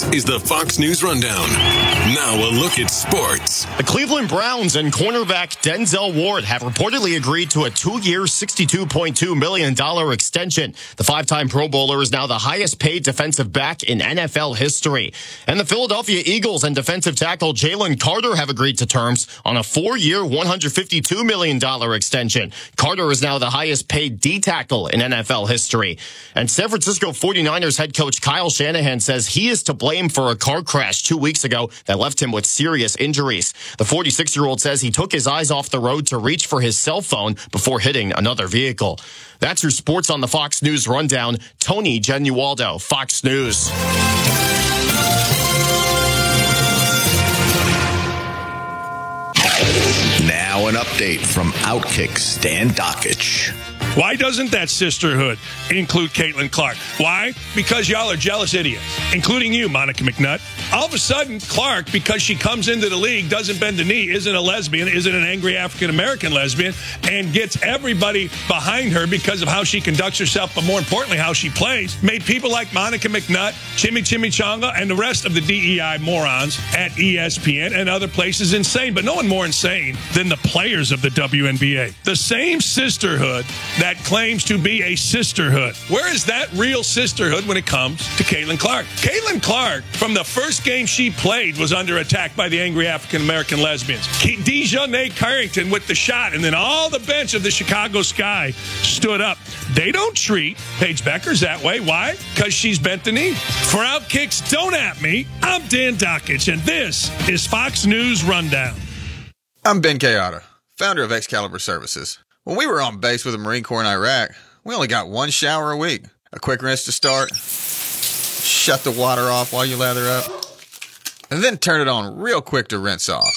is the Fox News Rundown. Now a look at sports. The Cleveland Browns and cornerback Denzel Ward have reportedly agreed to a 2-year, $62.2 million extension. The 5-time Pro Bowler is now the highest paid defensive back in NFL history. And the Philadelphia Eagles and defensive tackle Jalen Carter have agreed to terms on a 4-year, $152 million extension. Carter is now the highest paid D tackle in NFL history. And San Francisco 49ers head coach Kyle Shanahan says he is to blame for a car crash 2 weeks ago that left him with serious injuries. The 46-year-old says he took his eyes off the road to reach for his cell phone before hitting another vehicle. That's your sports on the Fox News Rundown. Tony Genualdo, Fox News. Now an update from Outkick Stan Dockich. Why doesn't that sisterhood include Caitlin Clark? Why? Because y'all are jealous idiots, including you, Monica McNutt. All of a sudden, Clark, because she comes into the league, doesn't bend the knee, isn't a lesbian, isn't an angry African-American lesbian, and gets everybody behind her because of how she conducts herself, but more importantly, how she plays, made people like Monica McNutt, Chimichanga, and the rest of the DEI morons at ESPN and other places insane. But no one more insane than the players of the WNBA. The same sisterhood that claims to be a sisterhood. Where is that real sisterhood when it comes to Caitlin Clark? Caitlin Clark, from the first game she played, was under attack by the angry African-American lesbians. Dejounte Carrington with the shot, and then all the bench of the Chicago Sky stood up. They don't treat Paige Beckers that way. Why? Because she's bent the knee. For Outkicks, don't at me. I'm Dan Dockich, and this is Fox News Rundown. I'm Ben Kayada, founder of Excalibur Services. When we were on base with the Marine Corps in Iraq, we only got one shower a week. A quick rinse to start, shut the water off while you lather up, and then turn it on real quick to rinse off.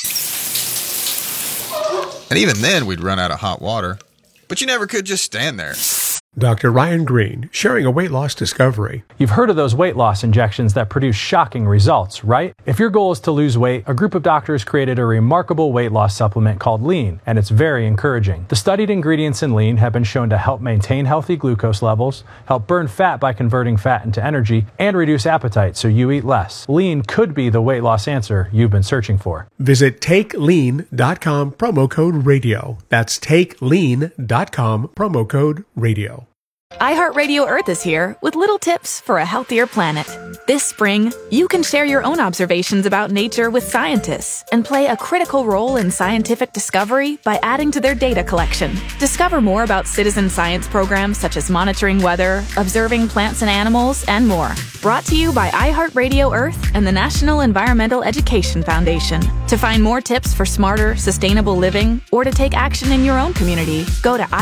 And even then, we'd run out of hot water. But you never could just stand there. Dr. Ryan Green, sharing a weight loss discovery. You've heard of those weight loss injections that produce shocking results, right? If your goal is to lose weight, a group of doctors created a remarkable weight loss supplement called Lean, and it's very encouraging. The studied ingredients in Lean have been shown to help maintain healthy glucose levels, help burn fat by converting fat into energy, and reduce appetite so you eat less. Lean could be the weight loss answer you've been searching for. Visit TakeLean.com, promo code radio. That's TakeLean.com, promo code radio. iHeartRadio Earth is here with little tips for a healthier planet. This spring, you can share your own observations about nature with scientists and play a critical role in scientific discovery by adding to their data collection. Discover more about citizen science programs such as monitoring weather, observing plants and animals, and more. Brought to you by iHeartRadio Earth and the National Environmental Education Foundation. To find more tips for smarter, sustainable living or to take action in your own community, go to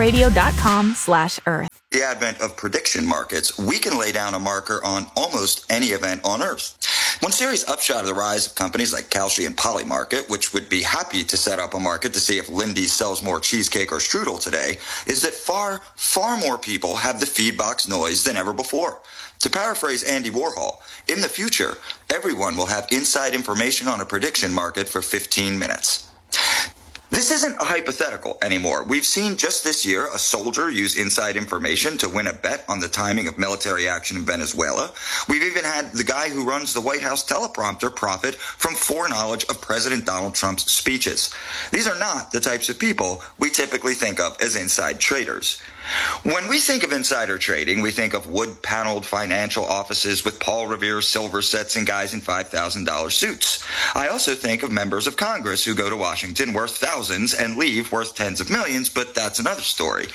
iHeartRadio.com/Earth. The advent of prediction markets, we can lay down a marker on almost any event on Earth. One serious upshot of the rise of companies like Kalshi and Polymarket, which would be happy to set up a market to see if Lindy's sells more cheesecake or strudel today, is that far more people have the feed box noise than ever before. To paraphrase Andy Warhol, in the future, everyone will have inside information on a prediction market for 15 minutes. This isn't a hypothetical anymore. We've seen just this year a soldier use inside information to win a bet on the timing of military action in Venezuela. We've even had the guy who runs the White House teleprompter profit from foreknowledge of President Donald Trump's speeches. These are not the types of people we typically think of as inside traders. When we think of insider trading, we think of wood-paneled financial offices with Paul Revere silver sets and guys in $5,000 suits. I also think of members of Congress who go to Washington worth thousands and leave worth tens of millions, but that's another story.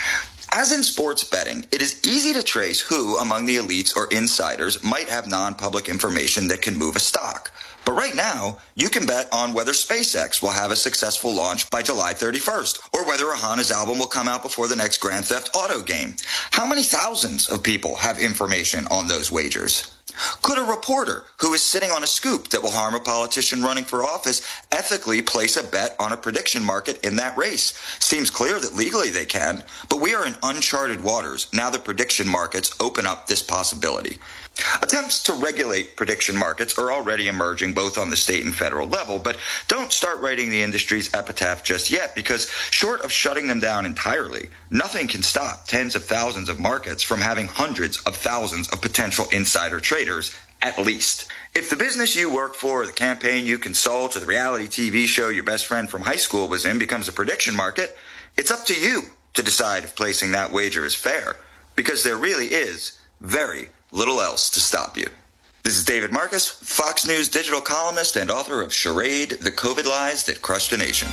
As in sports betting, it is easy to trace who among the elites or insiders might have non-public information that can move a stock. But right now, you can bet on whether SpaceX will have a successful launch by July 31st, or whether Rihanna's album will come out before the next Grand Theft Auto game. How many thousands of people have information on those wagers? Could a reporter who is sitting on a scoop that will harm a politician running for office ethically place a bet on a prediction market in that race? Seems clear that legally they can, but we are in uncharted waters now that prediction markets open up this possibility. Attempts to regulate prediction markets are already emerging both on the state and federal level, but don't start writing the industry's epitaph just yet, because short of shutting them down entirely, nothing can stop tens of thousands of markets from having hundreds of thousands of potential insider traders at least. If the business you work for, or the campaign you consult, or the reality TV show your best friend from high school was in becomes a prediction market, it's up to you to decide if placing that wager is fair, because there really is very little else to stop you. This is David Marcus, Fox News digital columnist and author of Charade, The COVID Lies That Crushed a Nation.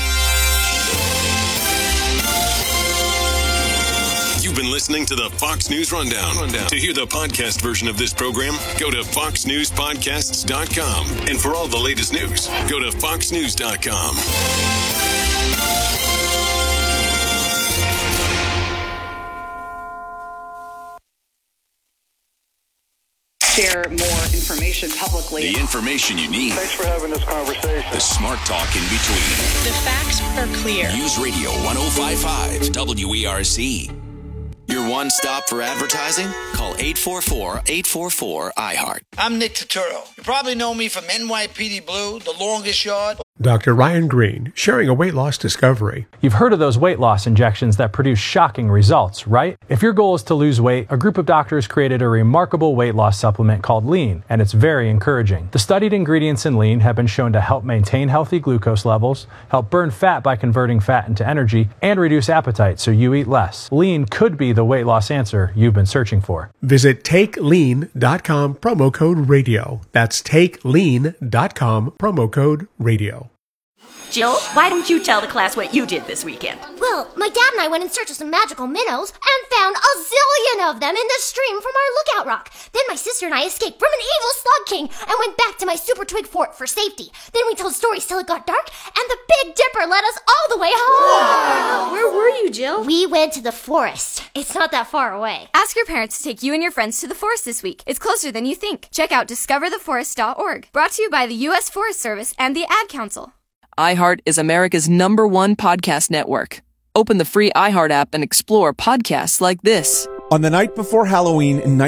You've been listening to the Fox News Rundown. To hear the podcast version of this program, go to foxnewspodcasts.com. And for all the latest news, go to foxnews.com. Share more information publicly. The information you need. Thanks for having this conversation. The smart talk in between. The facts are clear. News Radio 105.5 WERC. Your one stop for advertising? Call 844-844-IHEART. I'm Nick Turturro. You probably know me from NYPD Blue, The Longest Yard. Dr. Ryan Green, sharing a weight loss discovery. You've heard of those weight loss injections that produce shocking results, right? If your goal is to lose weight, a group of doctors created a remarkable weight loss supplement called Lean, and it's very encouraging. The studied ingredients in Lean have been shown to help maintain healthy glucose levels, help burn fat by converting fat into energy, and reduce appetite so you eat less. Lean could be the weight loss answer you've been searching for. Visit TakeLean.com, promo code radio. That's TakeLean.com, promo code radio. Jill, why don't you tell the class what you did this weekend? Well, my dad and I went in search of some magical minnows and found a zillion of them in the stream from our lookout rock. Then my sister and I escaped from an evil slug king and went back to my super twig fort for safety. Then we told stories till it got dark, and the Big Dipper led us all the way home. Wow. Where were you, Jill? We went to the forest. It's not that far away. Ask your parents to take you and your friends to the forest this week. It's closer than you think. Check out discovertheforest.org. Brought to you by the U.S. Forest Service and the Ad Council. iHeart is America's #1 podcast network. Open the free iHeart app and explore podcasts like this. On the night before Halloween in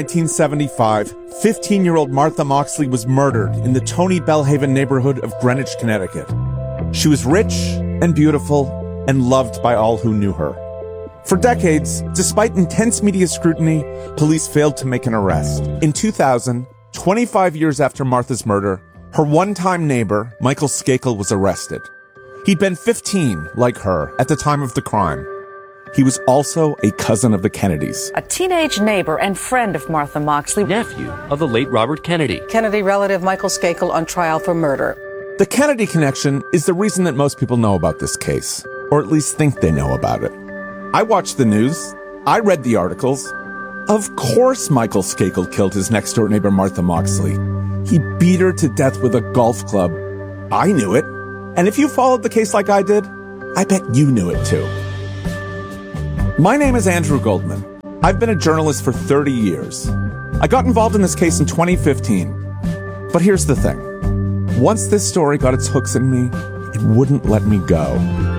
1975, 15-year-old Martha Moxley was murdered in the Tony Bellhaven neighborhood of Greenwich, Connecticut. She was rich and beautiful and loved by all who knew her. For decades, despite intense media scrutiny, police failed to make an arrest. In 2000, 25 years after Martha's murder, her one-time neighbor, Michael Skakel, was arrested. He'd been 15, like her, at the time of the crime. He was also a cousin of the Kennedys. A teenage neighbor and friend of Martha Moxley. Nephew of the late Robert Kennedy. Kennedy relative Michael Skakel on trial for murder. The Kennedy connection is the reason that most people know about this case, or at least think they know about it. I watched the news. I read the articles. Of course Michael Skakel killed his next-door neighbor Martha Moxley. He beat her to death with a golf club. I knew it. And if you followed the case like I did, I bet you knew it too. My name is Andrew Goldman. I've been a journalist for 30 years. I got involved in this case in 2015. But here's the thing. Once this story got its hooks in me, it wouldn't let me go.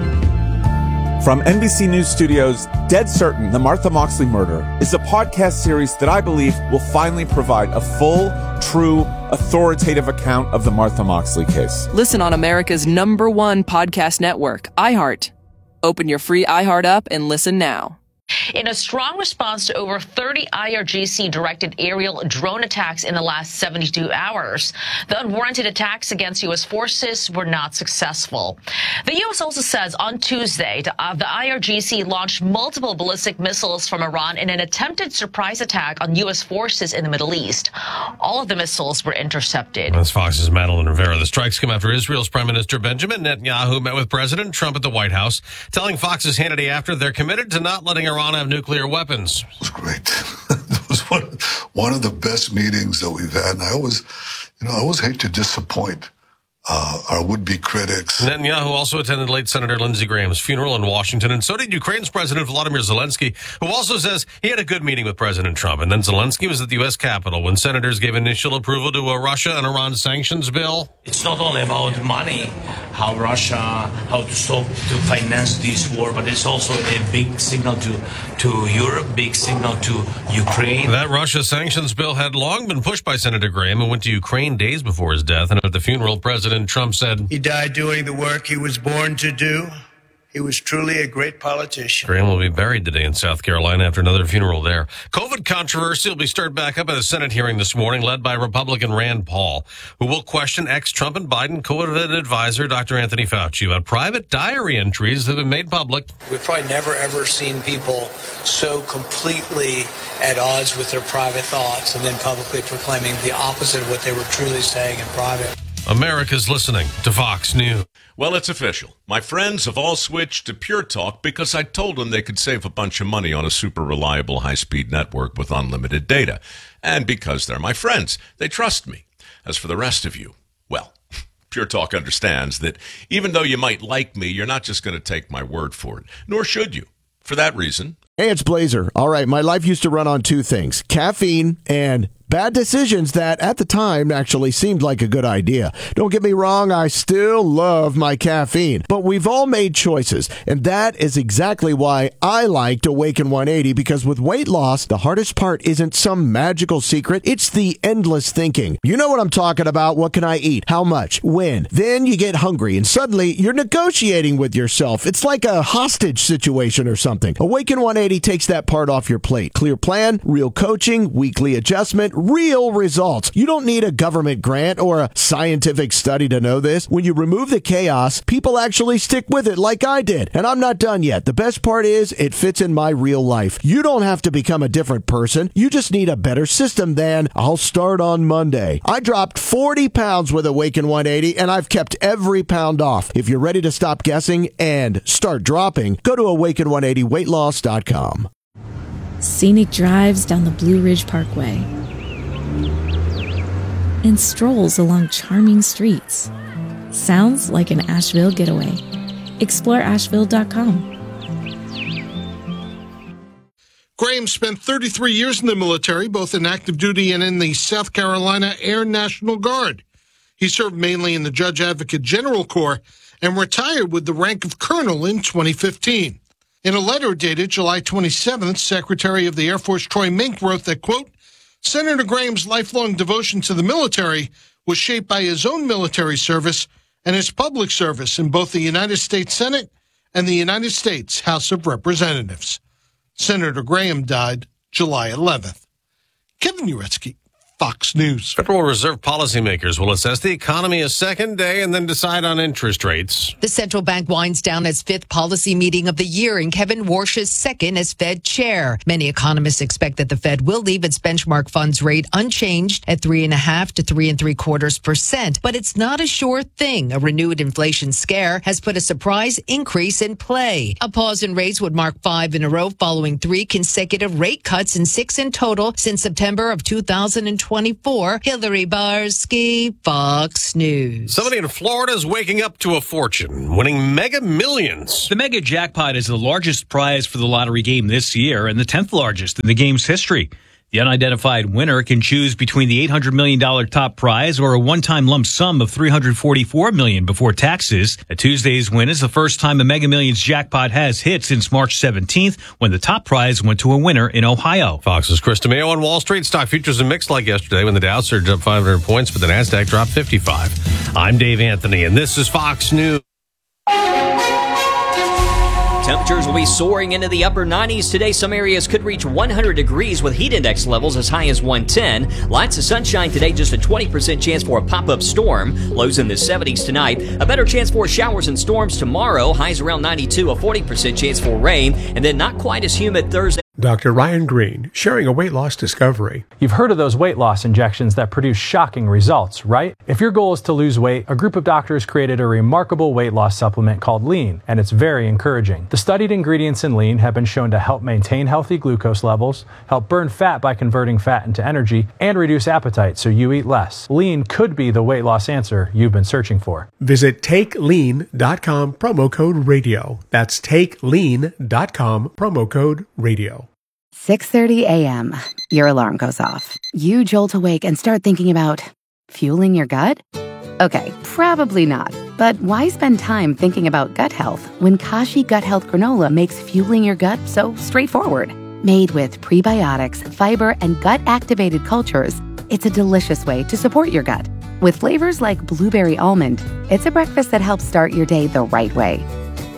From NBC News Studios, Dead Certain, The Martha Moxley Murder is a podcast series that I believe will finally provide a full, true, authoritative account of the Martha Moxley case. Listen on America's #1 podcast network, iHeart. Open your free iHeart app and listen now. In a strong response to over 30 IRGC-directed aerial drone attacks in the last 72 hours, the unwarranted attacks against U.S. forces were not successful. The U.S. also says on Tuesday the IRGC launched multiple ballistic missiles from Iran in an attempted surprise attack on U.S. forces in the Middle East. All of the missiles were intercepted. That's Fox's Madeline Rivera. The strikes come after Israel's Prime Minister Benjamin Netanyahu met with President Trump at the White House, telling Fox's Hannity after they're committed to not letting Iran have nuclear weapons. It was great. It was one of the best meetings that we've had. And I always hate to disappoint our would-be critics. Netanyahu also attended late Senator Lindsey Graham's funeral in Washington, and so did Ukraine's President Volodymyr Zelensky, who also says he had a good meeting with President Trump. And then Zelensky was at the U.S. Capitol when senators gave initial approval to a Russia and Iran sanctions bill. It's not only about money, how to finance this war, but it's also a big signal to Europe, big signal to Ukraine. That Russia sanctions bill had long been pushed by Senator Graham and went to Ukraine days before his death. And at the funeral, President Trump said, "He died doing the work he was born to do, He was truly a great politician. Graham will be buried today in South Carolina after another funeral there. COVID controversy will be stirred back up at a Senate hearing this morning led by Republican Rand Paul, who will question ex-Trump and Biden COVID advisor Dr. Anthony Fauci about private diary entries that have been made public. We've probably never, ever seen people so completely at odds with their private thoughts and then publicly proclaiming the opposite of what they were truly saying in private. America's listening to Fox News. Well, it's official. My friends have all switched to Pure Talk because I told them they could save a bunch of money on a super reliable high-speed network with unlimited data. And because they're my friends, they trust me. As for the rest of you, well, Pure Talk understands that even though you might like me, you're not just going to take my word for it, nor should you. For that reason... Hey, it's Blazer. All right, my life used to run on two things, caffeine and bad decisions that at the time actually seemed like a good idea. Don't get me wrong, I still love my caffeine, but we've all made choices, and that is exactly why I liked Awaken 180, because with weight loss, the hardest part isn't some magical secret, it's the endless thinking. You know what I'm talking about. What can I eat? How much? When? Then you get hungry, and suddenly you're negotiating with yourself. It's like a hostage situation or something. Awaken 180 takes that part off your plate. Clear plan, real coaching, weekly adjustment, real results. You don't need a government grant or a scientific study to know this. When you remove the chaos, people actually stick with it like I did. And I'm not done yet. The best part is it fits in my real life. You don't have to become a different person. You just need a better system than I'll start on Monday. I dropped 40 pounds with Awaken 180 and I've kept every pound off. If you're ready to stop guessing and start dropping, go to awaken180weightloss.com. Scenic drives down the Blue Ridge Parkway and strolls along charming streets. Sounds like an Asheville getaway. Explore Asheville.com. Graham spent 33 years in the military, both in active duty and in the South Carolina Air National Guard. He served mainly in the Judge Advocate General Corps and retired with the rank of colonel in 2015. In a letter dated July 27th, Secretary of the Air Force Troy Mink wrote that, quote, Senator Graham's lifelong devotion to the military was shaped by his own military service and his public service in both the United States Senate and the United States House of Representatives. Senator Graham died July 11th. Kevin Uretsky, Fox News. Federal Reserve policymakers will assess the economy a second day and then decide on interest rates. The central bank winds down its fifth policy meeting of the year and Kevin Warsh's second as Fed chair. Many economists expect that the Fed will leave its benchmark funds rate unchanged at 3.5% to 3.75%. But it's not a sure thing. A renewed inflation scare has put a surprise increase in play. A pause in rates would mark 5 in a row following 3 consecutive rate cuts and 6 in total since September of 2024. Hillary Barsky, Fox News. Somebody in Florida is waking up to a fortune, winning Mega Millions. The Mega Jackpot is the largest prize for the lottery game this year and the 10th largest in the game's history. The unidentified winner can choose between the $800 million top prize or a one-time lump sum of $344 million before taxes. Tuesday's win is the first time a Mega Millions jackpot has hit since March 17th, when the top prize went to a winner in Ohio. Fox's Chris DeMeo on Wall Street. Stock futures are mixed like yesterday when the Dow surged up 500 points, but the NASDAQ dropped 55. I'm Dave Anthony, and this is Fox News. Temperatures will be soaring into the upper 90s today. Some areas could reach 100 degrees with heat index levels as high as 110. Lots of sunshine today, just a 20% chance for a pop-up storm. Lows in the 70s tonight. A better chance for showers and storms tomorrow. Highs around 92, a 40% chance for rain. And then not quite as humid Thursday. Dr. Ryan Green, sharing a weight loss discovery. You've heard of those weight loss injections that produce shocking results, right? If your goal is to lose weight, a group of doctors created a remarkable weight loss supplement called Lean, and it's very encouraging. The studied ingredients in Lean have been shown to help maintain healthy glucose levels, help burn fat by converting fat into energy, and reduce appetite so you eat less. Lean could be the weight loss answer you've been searching for. Visit TakeLean.com, promo code radio. That's TakeLean.com, promo code radio. 6:30 a.m. Your alarm goes off. You jolt awake and start thinking about fueling your gut? Okay, probably not. But why spend time thinking about gut health when Kashi Gut Health Granola makes fueling your gut so straightforward? Made with prebiotics, fiber, and gut-activated cultures, it's a delicious way to support your gut. With flavors like blueberry almond, it's a breakfast that helps start your day the right way.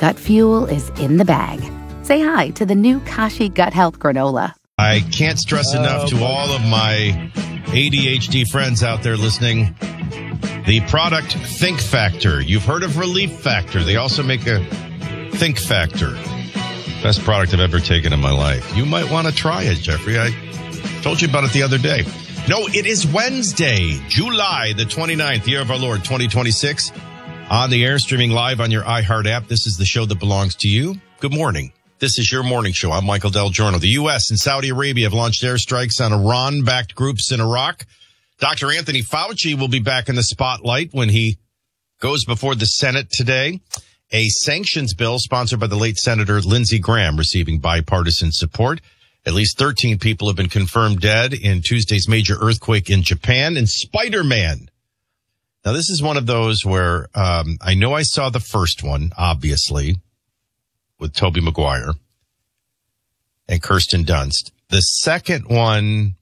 gut fuel is in the bag. Say hi to the new Kashi Gut Health Granola. I can't stress enough to all of my ADHD friends out there listening, the product Think Factor. You've heard of Relief Factor. They also make a Think Factor. Best product I've ever taken in my life. You might want to try it, Jeffrey. I told you about it the other day. No, it is Wednesday, July the 29th, year of our Lord, 2026. On the air, streaming live on your iHeart app. This is the show that belongs to you. Good morning. This is your morning show. I'm Michael Del Giorno. The U.S. and Saudi Arabia have launched airstrikes on Iran-backed groups in Iraq. Dr. Anthony Fauci will be back in the spotlight when he goes before the Senate today. A sanctions bill sponsored by the late Senator Lindsey Graham receiving bipartisan support. At least 13 people have been confirmed dead in Tuesday's major earthquake in Japan. And Spider-Man. Now, this is one of those where I know I saw the first one, obviously, with Tobey Maguire and Kirsten Dunst. The second one,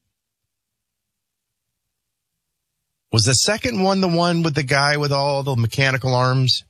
was the second one the one with the guy with all the mechanical arms?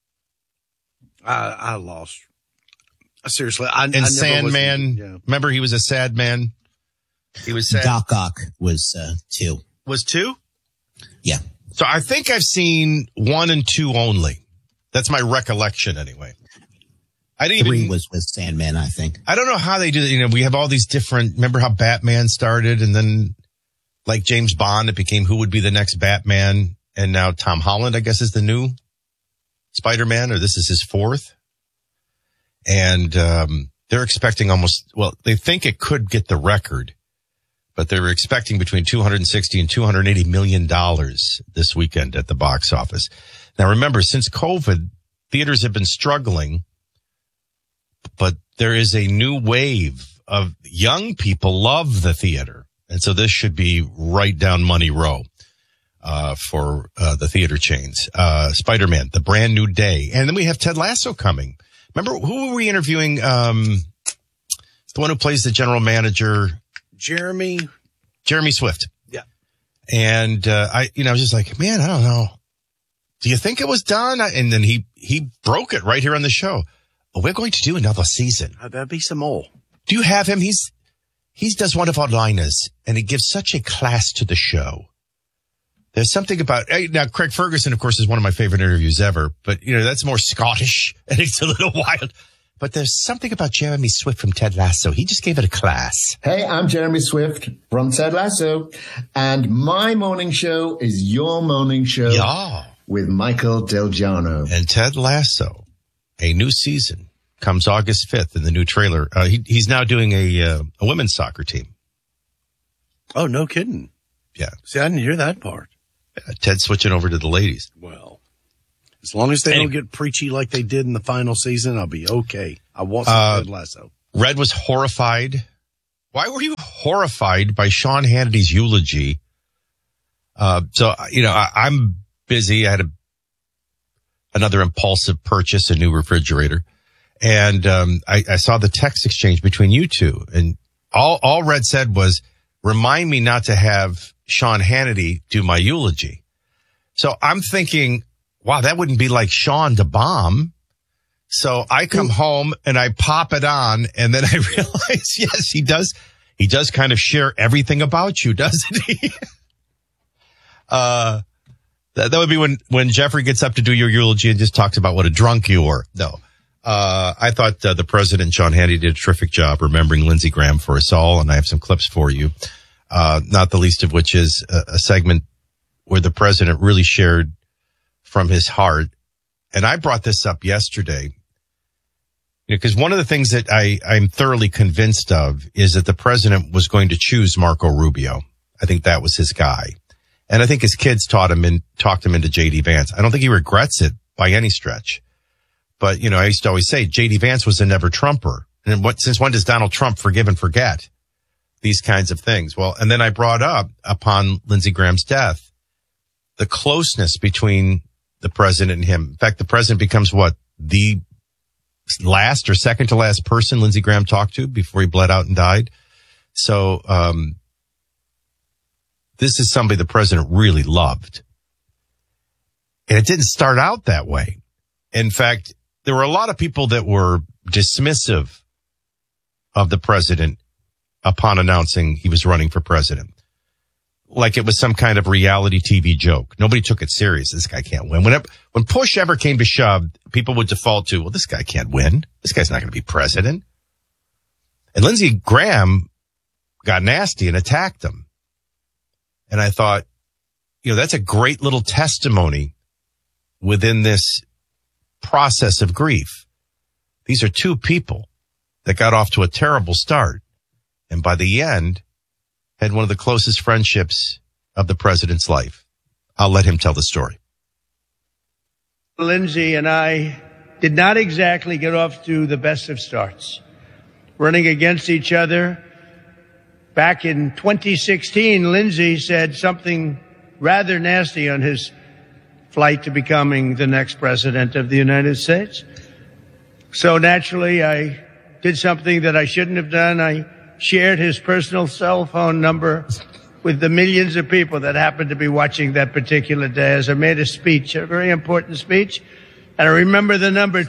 I lost. Seriously. And Sandman, yeah. Remember he was a sad man? He was sad. Doc Ock was 2. Was 2? Yeah. So I think I've seen 1 and 2 only. That's my recollection anyway. I didn't 3 was with Sandman, I think. I don't know how they do it. You know, we have all these different, remember how Batman started and then like James Bond, it became who would be the next Batman. And now Tom Holland, I guess, is the new Spider-Man, or this is his 4th. And they're expecting they think it could get the record, but they're expecting between $260 and $280 million this weekend at the box office. Now, remember, since COVID, theaters have been struggling, but there is a new wave of young people love the theater. And so this should be right down Money Row for the theater chains. Spider-Man, The Brand New Day. And then we have Ted Lasso coming. Remember, who were we interviewing? The one who plays the general manager. Jeremy Swift. Yeah. And, I was just like, man, I don't know. Do you think it was done? And then he broke it right here on the show. Oh, we're going to do another season. That'd be some more. Do you have him? He does one of our liners and he gives such a class to the show. There's something about, now Craig Ferguson, of course, is one of my favorite interviews ever, but that's more Scottish and it's a little wild. But there's something about Jeremy Swift from Ted Lasso. He just gave it a class. Hey, I'm Jeremy Swift from Ted Lasso, and my morning show is your morning show with Michael Del Giorno. And Ted Lasso, a new season, comes August 5th in the new trailer. He's now doing a women's soccer team. Oh, no kidding. Yeah. See, I didn't hear that part. Ted's switching over to the ladies. Well, as long as they don't get preachy like they did in the final season, I'll be okay. I want some Ted Lasso. Red was horrified. Why were you horrified by Sean Hannity's eulogy? I'm busy. I had another impulsive purchase, a new refrigerator. And I saw the text exchange between you two. And all Red said was, remind me not to have Sean Hannity do my eulogy. So I'm thinking, wow, that wouldn't be like Sean to bomb. So I come home and I pop it on, and then I realize, yes, he does. He does kind of share everything about you, doesn't he? That would be when Jeffrey gets up to do your eulogy and just talks about what a drunk you were. No. I thought the president, Sean Hannity, did a terrific job remembering Lindsey Graham for us all, and I have some clips for you. Not the least of which is a segment where the president really shared from his heart. And I brought this up yesterday, because one of the things that I'm thoroughly convinced of is that the president was going to choose Marco Rubio. I think that was his guy. And I think his kids talked him into J.D. Vance. I don't think he regrets it by any stretch. But, I used to always say J.D. Vance was a never Trumper. And since when does Donald Trump forgive and forget these kinds of things? Well, and then I brought up, upon Lindsey Graham's death, the closeness between the president and him. In fact, the president becomes the last or second to last person Lindsey Graham talked to before he bled out and died. So, this is somebody the president really loved. And it didn't start out that way. In fact, there were a lot of people that were dismissive of the president upon announcing he was running for president. Like it was some kind of reality TV joke. Nobody took it serious. This guy can't win. When push ever came to shove, people would default to, well, this guy can't win. This guy's not going to be president. And Lindsey Graham got nasty and attacked him. And I thought, that's a great little testimony within this process of grief. These are two people that got off to a terrible start. And by the end, had one of the closest friendships of the president's life. I'll let him tell the story. Lindsey and I did not exactly get off to the best of starts. Running against each other. Back in 2016, Lindsey said something rather nasty on his flight to becoming the next president of the United States. So naturally, I did something that I shouldn't have done. I shared his personal cell phone number with the millions of people that happened to be watching that particular day as I made a speech, a very important speech. And I remember the number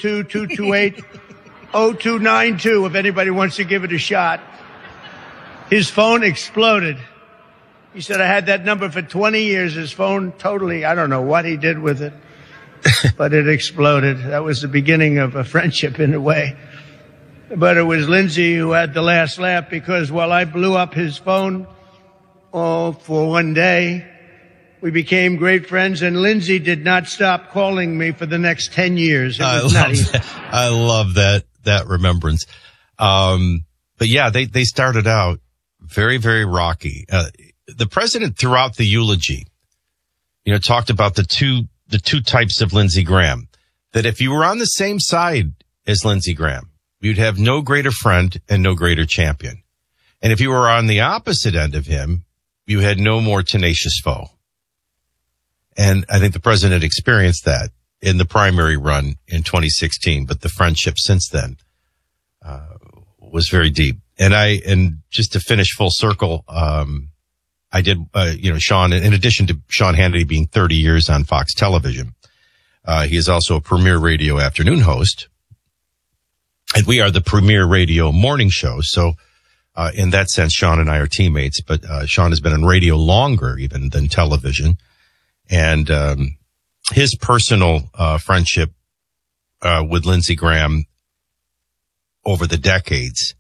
202-228-0292 if anybody wants to give it a shot. His phone exploded. He said, I had that number for 20 years. His phone totally, I don't know what he did with it, but it exploded. That was the beginning of a friendship in a way. But it was Lindsey who had the last laugh because while I blew up his phone for one day, we became great friends, and Lindsey did not stop calling me for the next 10 years. It was nutty. I love that remembrance. But yeah, they started out very, very rocky. The president throughout the eulogy, talked about the two types of Lindsey Graham, that if you were on the same side as Lindsey Graham, you'd have no greater friend and no greater champion. And if you were on the opposite end of him, you had no more tenacious foe. And I think the president experienced that in the primary run in 2016, but the friendship since then was very deep. And just to finish full circle, I did, Sean, in addition to Sean Hannity being 30 years on Fox Television, he is also a premier radio afternoon host. And we are the premier radio morning show. So, in that sense, Sean and I are teammates, but, Sean has been on radio longer even than television. And, his personal, friendship, with Lindsey Graham over the decades,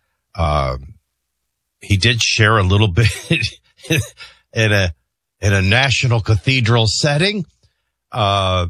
he did share a little bit in a national cathedral setting, about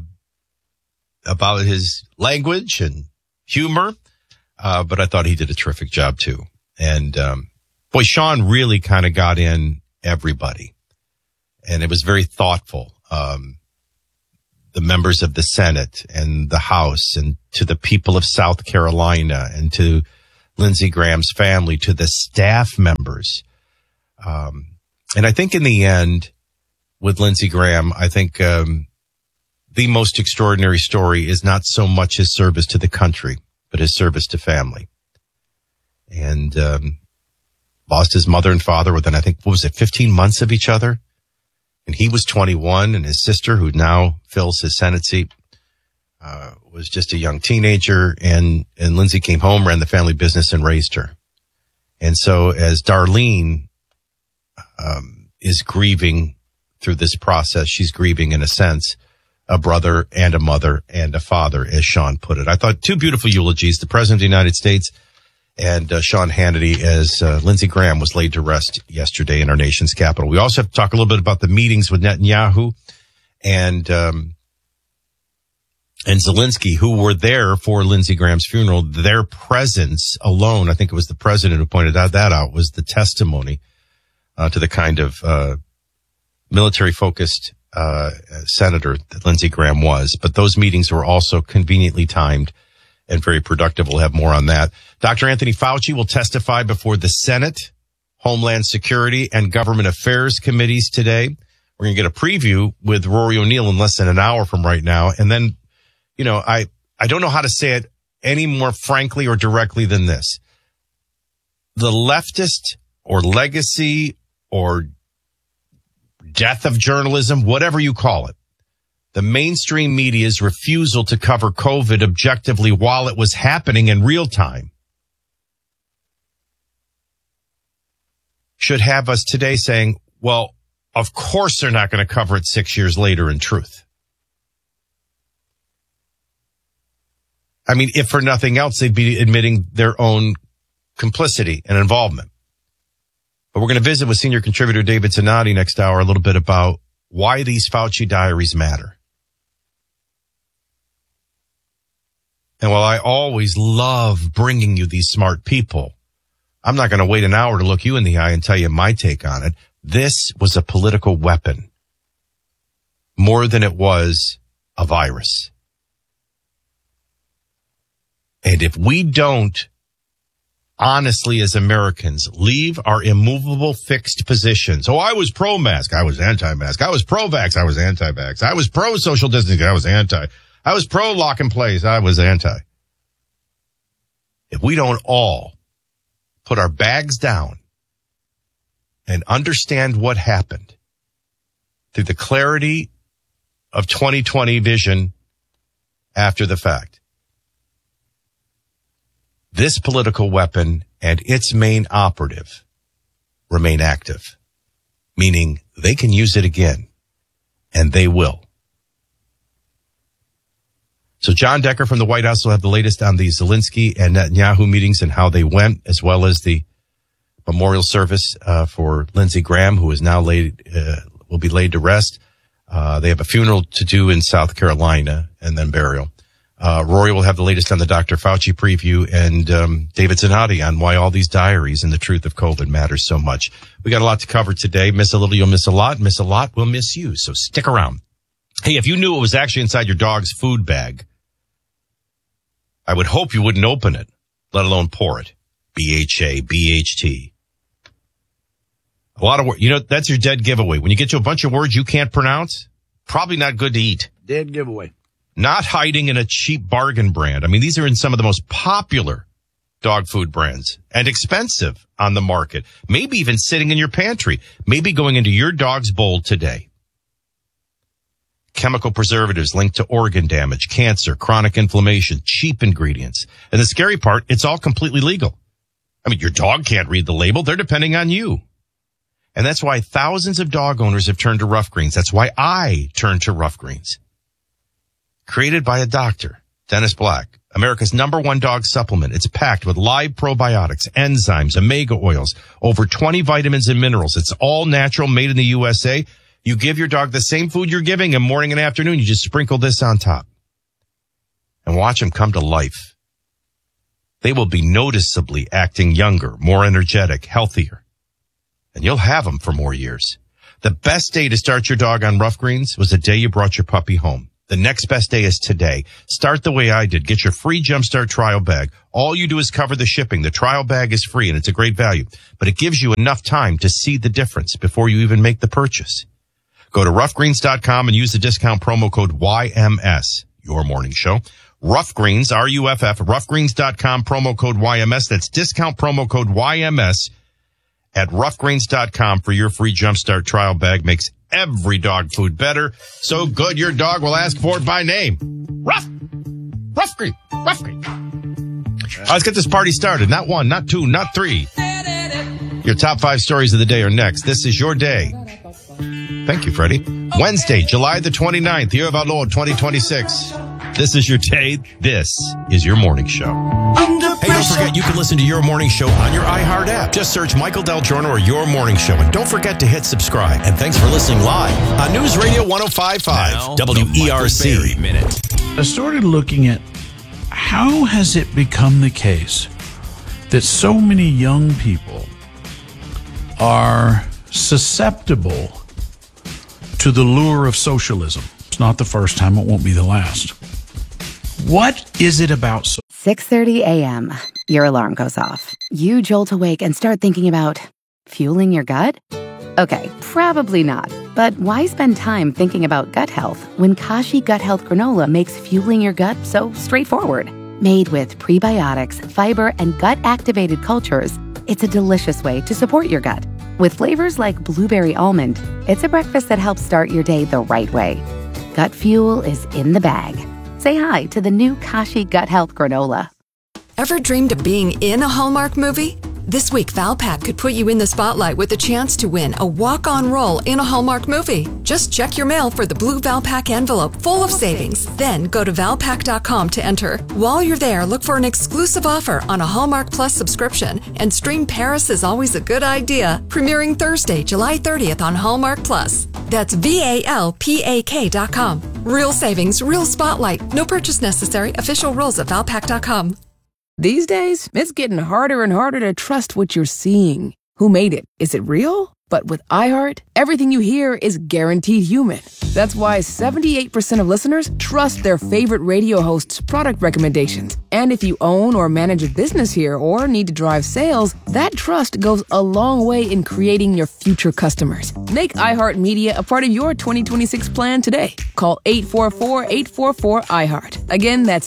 his language and humor. But I thought he did a terrific job too. And, Sean really kind of got in everybody, and it was very thoughtful. The members of the Senate and the House, and to the people of South Carolina, and to Lindsey Graham's family, to the staff members. And I think in the end with Lindsey Graham, I think, the most extraordinary story is not so much his service to the country, but his service to family. And lost his mother and father within, I think, 15 months of each other? And he was 21, and his sister, who now fills his Senate seat, was just a young teenager. And Lindsey came home, ran the family business, and raised her. And so as Darlene is grieving through this process, she's grieving, in a sense, a brother and a mother and a father, as Sean put it. I thought two beautiful eulogies, the President of the United States and Sean Hannity, as Lindsey Graham was laid to rest yesterday in our nation's capital. We also have to talk a little bit about the meetings with Netanyahu and Zelensky, who were there for Lindsey Graham's funeral. Their presence alone, I think it was the president who pointed that out, was the testimony to the kind of military-focused senator that Lindsey Graham was. But those meetings were also conveniently timed and very productive. We'll have more on that. Dr. Anthony Fauci will testify before the Senate, Homeland Security, and Government Affairs committees today. We're going to get a preview with Rory O'Neill in less than an hour from right now. And then, I don't know how to say it any more frankly or directly than this. The leftist or legacy or death of journalism, whatever you call it, the mainstream media's refusal to cover COVID objectively while it was happening in real time should have us today saying, well, of course they're not going to cover it 6 years later in truth. I mean, if for nothing else, they'd be admitting their own complicity and involvement. But we're going to visit with senior contributor David Zanotti next hour a little bit about why these Fauci diaries matter. And while I always love bringing you these smart people, I'm not going to wait an hour to look you in the eye and tell you my take on it. This was a political weapon more than it was a virus. And if we don't, honestly, as Americans, leave our immovable fixed positions. Oh, I was pro-mask. I was anti-mask. I was pro-vax. I was anti-vax. I was pro-social distancing. I was anti. I was pro-lock in place. I was anti. If we don't all put our bags down and understand what happened through the clarity of 2020 vision after the fact, this political weapon and its main operative remain active, meaning they can use it again, and they will. So John Decker from the White House will have the latest on the Zelensky and Netanyahu meetings and how they went, as well as the memorial service for Lindsey Graham, who is now will be laid to rest. They have a funeral to do in South Carolina and then burial. Rory will have the latest on the Dr. Fauci preview, and David Zanotti on why all these diaries and the truth of COVID matters so much. We got a lot to cover today. Miss a little, you'll miss a lot. Miss a lot, we'll miss you. So stick around. Hey, if you knew it was actually inside your dog's food bag, I would hope you wouldn't open it, let alone pour it. BHA, BHT. A lot of words. You know, that's your dead giveaway. When you get to a bunch of words you can't pronounce, probably not good to eat. Dead giveaway. Not hiding in a cheap bargain brand. I mean, these are in some of the most popular dog food brands and expensive on the market. Maybe even sitting in your pantry. Maybe going into your dog's bowl today. Chemical preservatives linked to organ damage, cancer, chronic inflammation, cheap ingredients. And the scary part, it's all completely legal. I mean, your dog can't read the label. They're depending on you. And that's why thousands of dog owners have turned to Rough Greens. That's why I turned to Rough Greens. Created by a doctor, Dennis Black, America's #1 dog supplement. It's packed with live probiotics, enzymes, omega oils, over 20 vitamins and minerals. It's all natural, made in the USA. You give your dog the same food you're giving him morning and afternoon. You just sprinkle this on top and watch him come to life. They will be noticeably acting younger, more energetic, healthier, and you'll have them for more years. The best day to start your dog on Rough Greens was the day you brought your puppy home. The next best day is today. Start the way I did. Get your free Jumpstart trial bag. All you do is cover the shipping. The trial bag is free and it's a great value, but it gives you enough time to see the difference before you even make the purchase. Go to roughgreens.com and use the discount promo code YMS, your morning show. Rough Greens, RUFF, roughgreens.com, promo code YMS. That's discount promo code YMS at roughgreens.com for your free Jumpstart trial bag. Makes every dog food better. So good your dog will ask for it by name. Rough Green. Let's get this party started. Not 1, not 2, not 3. Your top 5 stories of the day are next. This is your day. Thank you, Freddie. Wednesday, July the 29th, year of our Lord, 2026. This is your day. This is your morning show. Hey, don't forget, you can listen to Your Morning Show on your iHeart app. Just search Michael Del Giorno or Your Morning Show. And don't forget to hit subscribe. And thanks for listening live on News Radio 105.5 WERC. Minute. I started looking at how has it become the case that so many young people are susceptible to the lure of socialism. It's not the first time, it won't be the last. What is it about 6:30 a.m. Your alarm goes off. You jolt awake and start thinking about fueling your gut? Okay, probably not. But why spend time thinking about gut health when Kashi Gut Health Granola makes fueling your gut so straightforward? Made with prebiotics, fiber, and gut-activated cultures, it's a delicious way to support your gut. With flavors like blueberry almond, it's a breakfast that helps start your day the right way. Gut fuel is in the bag. Say hi to the new Kashi Gut Health Granola. Ever dreamed of being in a Hallmark movie? This week, Valpak could put you in the spotlight with a chance to win a walk-on role in a Hallmark movie. Just check your mail for the blue Valpak envelope full of savings. Then go to Valpak.com to enter. While you're there, look for an exclusive offer on a Hallmark Plus subscription and stream Paris is Always a Good Idea, premiering Thursday, July 30th on Hallmark Plus. That's VALPAK.com. Real savings, real spotlight. No purchase necessary. Official rules at Valpak.com. These days, it's getting harder and harder to trust what you're seeing. Who made it? Is it real? But with iHeart, everything you hear is guaranteed human. That's why 78% of listeners trust their favorite radio hosts' product recommendations. And if you own or manage a business here or need to drive sales, that trust goes a long way in creating your future customers. Make iHeartMedia a part of your 2026 plan today. Call 844-844-iHeart. Again, that's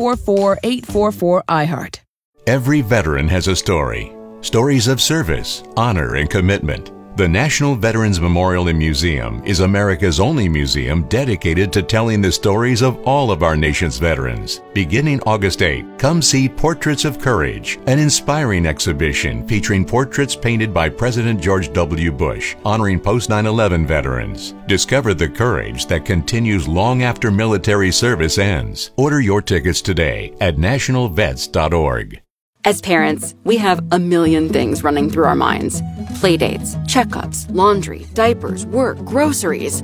844-844-iHeart. Every veteran has a story. Stories of service, honor, and commitment. The National Veterans Memorial and Museum is America's only museum dedicated to telling the stories of all of our nation's veterans. Beginning August 8, come see Portraits of Courage, an inspiring exhibition featuring portraits painted by President George W. Bush, honoring post-9/11 veterans. Discover the courage that continues long after military service ends. Order your tickets today at nationalvets.org. As parents, we have a million things running through our minds. Playdates, checkups, laundry, diapers, work, groceries.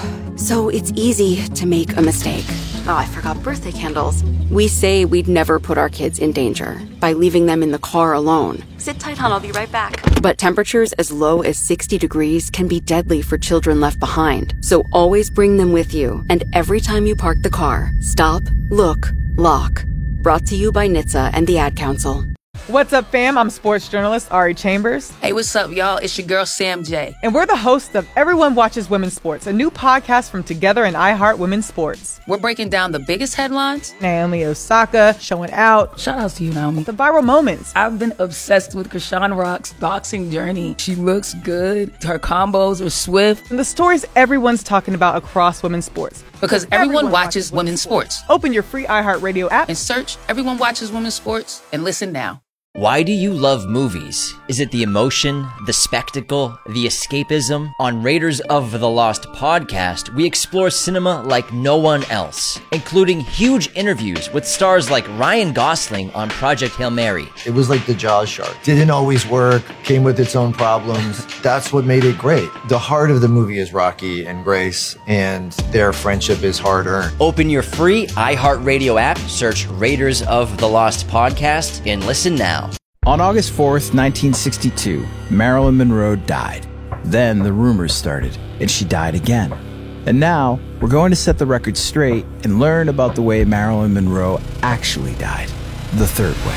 So it's easy to make a mistake. Oh, I forgot birthday candles. We say we'd never put our kids in danger by leaving them in the car alone. Sit tight, hon, I'll be right back. But temperatures as low as 60 degrees can be deadly for children left behind. So always bring them with you. And every time you park the car, stop, look, lock. Brought to you by NHTSA and the Ad Council. What's up, fam? I'm sports journalist Ari Chambers. Hey, what's up, y'all? It's your girl, Sam J. And we're the hosts of Everyone Watches Women's Sports, a new podcast from Together and iHeart Women's Sports. We're breaking down the biggest headlines. Naomi Osaka showing out. Shout out to you, Naomi. The viral moments. I've been obsessed with Krishan Rock's boxing journey. She looks good. Her combos are swift. And the stories everyone's talking about across women's sports. Because everyone watches women's sports. Open your free iHeartRadio app and search Everyone Watches Women's Sports and listen now. Why do you love movies? Is it the emotion, the spectacle, the escapism? On Raiders of the Lost podcast, we explore cinema like no one else, including huge interviews with stars like Ryan Gosling on Project Hail Mary. It was like the Jaws shark. Didn't always work, came with its own problems. That's what made it great. The heart of the movie is Rocky and Grace, and their friendship is hard-earned. Open your free iHeartRadio app, search Raiders of the Lost podcast, and listen now. On August 4th, 1962, Marilyn Monroe died. Then the rumors started, and she died again. And now, we're going to set the record straight and learn about the way Marilyn Monroe actually died, the third way.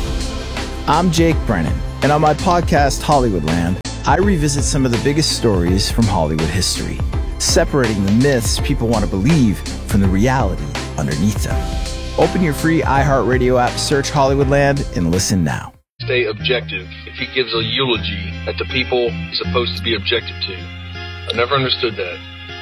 I'm Jake Brennan, and on my podcast, Hollywoodland, I revisit some of the biggest stories from Hollywood history, separating the myths people want to believe from the reality underneath them. Open your free iHeartRadio app, search Hollywoodland, and listen now. Stay objective if he gives a eulogy at the people he's supposed to be objective to. I never understood that.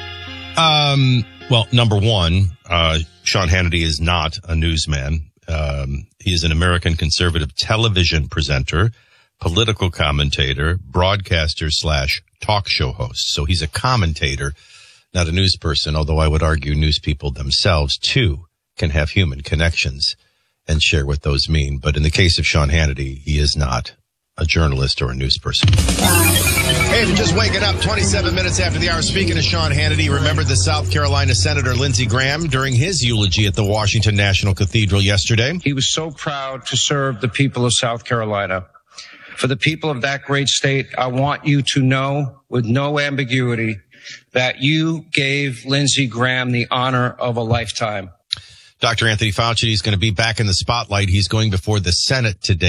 Well, number one, Sean Hannity is not a newsman. He is an American conservative television presenter, political commentator, broadcaster / talk show host. So he's a commentator, not a news person, although I would argue news people themselves, too, can have human connections and share what those mean. But in the case of Sean Hannity, he is not a journalist or a news person. Hey, if you're just waking up, 27 minutes after the hour, speaking of Sean Hannity, remember the South Carolina Senator Lindsey Graham during his eulogy at the Washington National Cathedral yesterday. He was so proud to serve the people of South Carolina. For the people of that great state, I want you to know with no ambiguity that you gave Lindsey Graham the honor of a lifetime. Dr. Anthony Fauci is going to be back in the spotlight. He's going before the Senate today.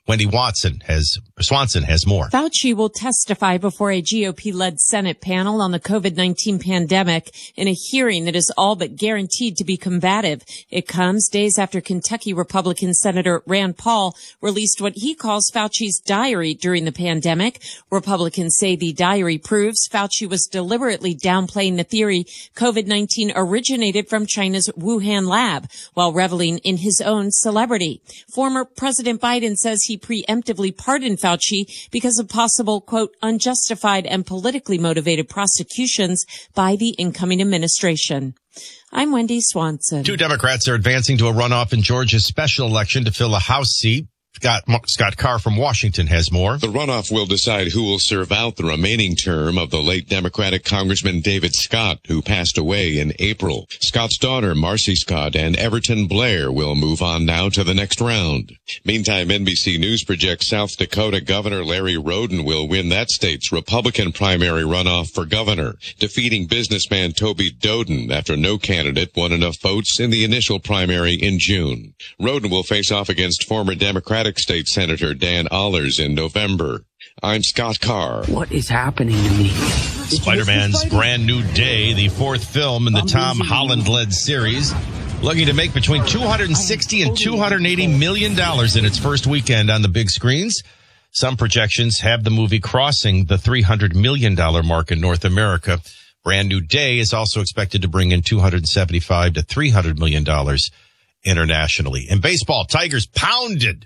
Wendy Swanson has more. Fauci will testify before a GOP-led Senate panel on the COVID-19 pandemic in a hearing that is all but guaranteed to be combative. It comes days after Kentucky Republican Senator Rand Paul released what he calls Fauci's diary during the pandemic. Republicans say the diary proves Fauci was deliberately downplaying the theory COVID-19 originated from China's Wuhan lab while reveling in his own celebrity. Former President Biden says he preemptively pardoned Fauci because of possible, quote, unjustified and politically motivated prosecutions by the incoming administration. I'm Wendy Swanson. 2 Democrats are advancing to a runoff in Georgia's special election to fill a House seat. Scott Carr from Washington has more. The runoff will decide who will serve out the remaining term of the late Democratic Congressman David Scott, who passed away in April. Scott's daughter, Marcy Scott, and Everton Blair will move on now to the next round. Meantime, NBC News projects South Dakota Governor Larry Roden will win that state's Republican primary runoff for governor, defeating businessman Toby Doden after no candidate won enough votes in the initial primary in June. Roden will face off against former Democratic State Senator Dan Allers in November. I'm Scott Carr. What is happening to me? Spider-Man's Brand New Day, the 4th film in the Tom Holland-led series, looking to make between $260 and $280 million in its first weekend on the big screens. Some projections have the movie crossing the $300 million mark in North America. Brand New Day is also expected to bring in $275 to $300 million internationally. In baseball, Tigers pounded